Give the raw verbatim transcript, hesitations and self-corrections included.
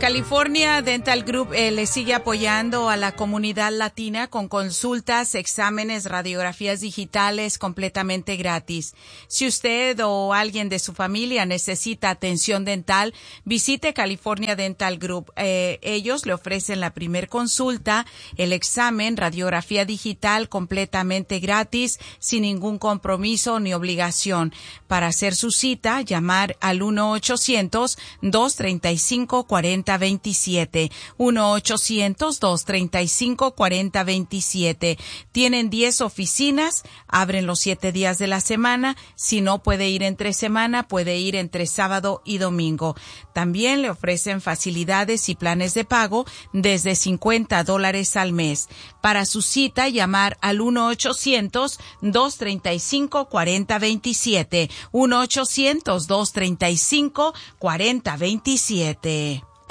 California Dental Group eh, le sigue apoyando a la comunidad latina con consultas, exámenes, radiografías digitales completamente gratis. Si usted o alguien de su familia necesita atención dental, visite California Dental Group. Eh, ellos le ofrecen la primer consulta, el examen, radiografía digital completamente gratis, sin ningún compromiso ni obligación. Para hacer su cita, llamar al uno ochocientos, dos treinta y cinco, cuarenta veintisiete, uno ochocientos, dos treinta y cinco, cuarenta veintisiete. Tienen diez oficinas, abren los siete días de la semana. Si no puede ir entre semana, puede ir entre sábado y domingo. También le ofrecen facilidades y planes de pago desde cincuenta dólares al mes. Para su cita, llamar al uno ochocientos, dos treinta y cinco, cuarenta veintisiete, uno ochocientos, dos treinta y cinco, cuarenta veintisiete.